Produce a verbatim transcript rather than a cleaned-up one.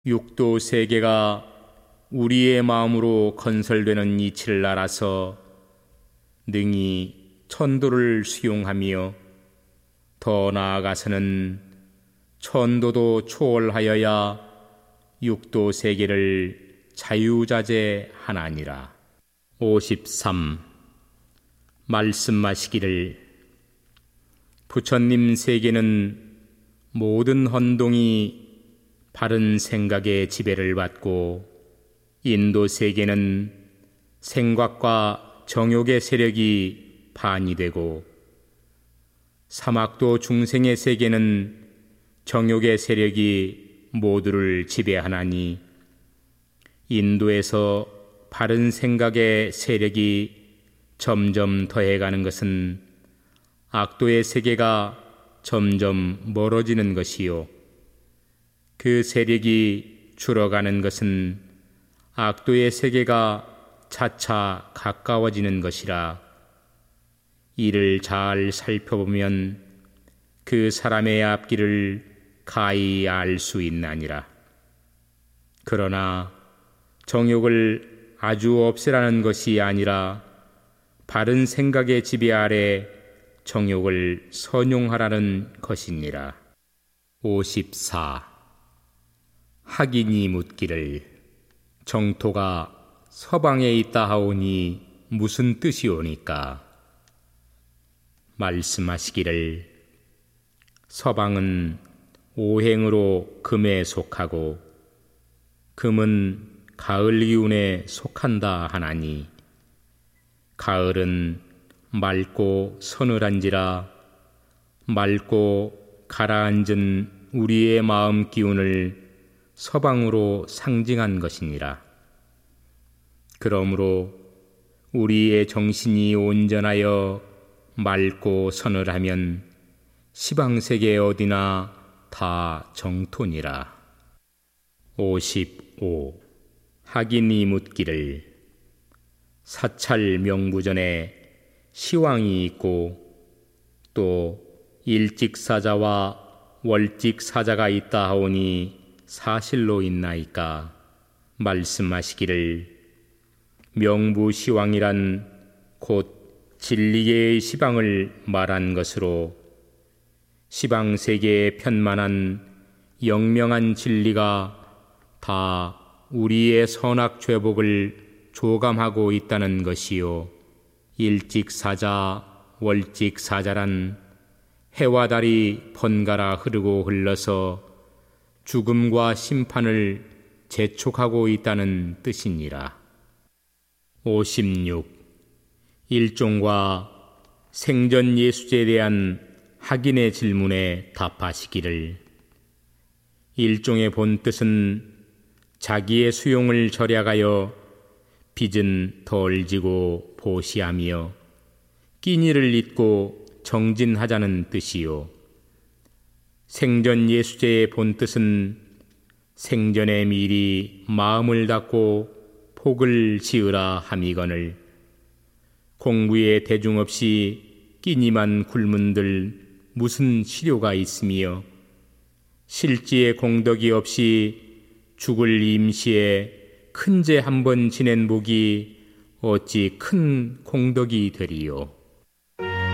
육도 세계가 우리의 마음으로 건설되는 이치를 알아서 능히 천도를 수용하며 더 나아가서는 천도도 초월하여야 육도 세계를 자유자재하나니라. 오십삼. 말씀하시기를 부처님 세계는 모든 헌동이 바른 생각의 지배를 받고 인도 세계는 생각과 정욕의 세력이 반이 되고 사막도 중생의 세계는 정욕의 세력이 모두를 지배하나니 인도에서 바른 생각의 세력이 점점 더해가는 것은 악도의 세계가 점점 멀어지는 것이요 그 세력이 줄어가는 것은 악도의 세계가 차차 가까워지는 것이라. 이를 잘 살펴보면 그 사람의 앞길을 가히 알 수 있나니라. 그러나 정욕을 아주 없애라는 것이 아니라 바른 생각의 지배 아래 정욕을 선용하라는 것이니라. 오십사. 학인이 묻기를 정토가 서방에 있다 하오니 무슨 뜻이오니까? 말씀하시기를 서방은 오행으로 금에 속하고 금은 가을 기운에 속한다 하나니 가을은 맑고 서늘한지라 맑고 가라앉은 우리의 마음 기운을 서방으로 상징한 것이니라. 그러므로 우리의 정신이 온전하여 맑고 서늘하면 시방세계 어디나 다 정토니라. 오십오. 학인이 묻기를 사찰 명부전에 시왕이 있고 또 일직사자와 월직사자가 있다 하오니 사실로 있나이까? 말씀하시기를 명부시왕이란 곧 진리계의 시방을 말한 것으로 시방세계에 편만한 영명한 진리가 다 우리의 선악죄복을 조감하고 있다는 것이요 일직사자, 월직사자란 해와 달이 번갈아 흐르고 흘러서 죽음과 심판을 재촉하고 있다는 뜻이니라. 오십육. 일종과 생전 예수제에 대한 학인의 질문에 답하시기를 일종의 본뜻은 자기의 수용을 절약하여 빚은 덜 지고 보시하며 끼니를 잊고 정진하자는 뜻이요 생전 예수제의 본뜻은 생전에 미리 마음을 닫고 복을 지으라 함이거늘 공부에 대중 없이 끼니만 굶은들 무슨 실효가 있으며 실지의 공덕이 없이 죽을 임시에 큰죄 한 번 지낸 복이 어찌 큰 공덕이 되리요.